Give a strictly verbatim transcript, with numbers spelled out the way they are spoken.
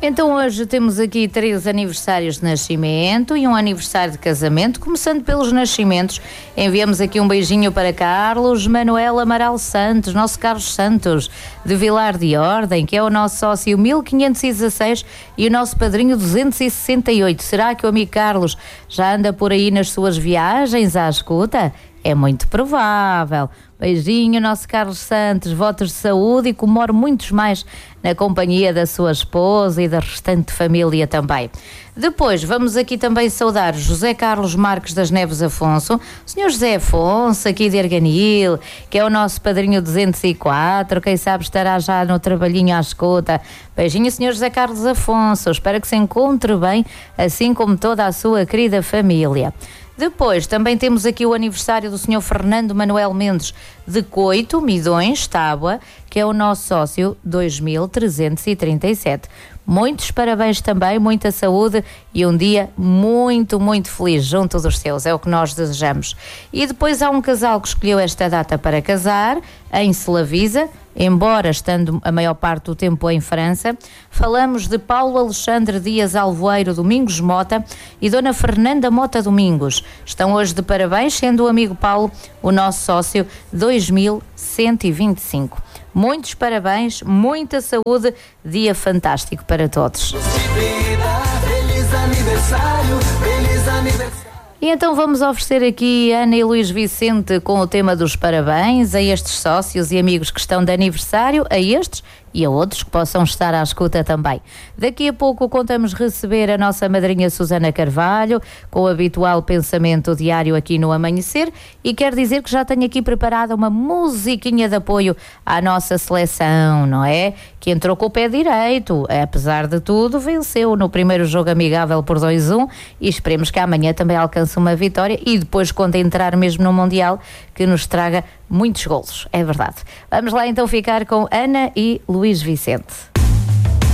Então hoje temos aqui três aniversários de nascimento e um aniversário de casamento. Começando pelos nascimentos, enviamos aqui um beijinho para Carlos Manuel Amaral Santos, nosso Carlos Santos, de Vilar de Ordem, que é o nosso sócio mil quinhentos e dezasseis e o nosso padrinho duzentos e sessenta e oito. Será que o amigo Carlos já anda por aí nas suas viagens à escuta? É muito provável. Beijinho, nosso Carlos Santos, votos de saúde e comemore muitos mais na companhia da sua esposa e da restante família também. Depois, vamos aqui também saudar José Carlos Marques das Neves Afonso, o senhor José Afonso, aqui de Arganil, que é o nosso padrinho duzentos e quatro, quem sabe estará já no trabalhinho à escuta. Beijinho, senhor José Carlos Afonso, espero que se encontre bem, assim como toda a sua querida família. Depois também temos aqui o aniversário do senhor Fernando Manuel Mendes de Coito, Midões, Tábua, que é o nosso sócio dois mil trezentos e trinta e sete. Muitos parabéns também, muita saúde e um dia muito, muito feliz junto dos seus, é o que nós desejamos. E depois há um casal que escolheu esta data para casar, em Selavisa, embora estando a maior parte do tempo em França. Falamos de Paulo Alexandre Dias Alvoeiro Domingos Mota e Dona Fernanda Mota Domingos. Estão hoje de parabéns, sendo o amigo Paulo o nosso sócio dois mil cento e vinte e cinco. Muitos parabéns, muita saúde, dia fantástico para todos. Feliz aniversário, feliz aniversário. E então vamos oferecer aqui Ana e Luís Vicente com o tema dos parabéns a estes sócios e amigos que estão de aniversário, a estes e a outros que possam estar à escuta também. Daqui a pouco contamos receber a nossa madrinha Susana Carvalho com o habitual pensamento diário aqui no Amanhecer e quero dizer que já tenho aqui preparada uma musiquinha de apoio à nossa seleção, não é? Que entrou com o pé direito, apesar de tudo venceu no primeiro jogo amigável por dois a um e esperemos que amanhã também alcance uma vitória e depois quando entrar mesmo no Mundial que nos traga muitos golos, é verdade. Vamos lá então ficar com Ana e Luís Vicente.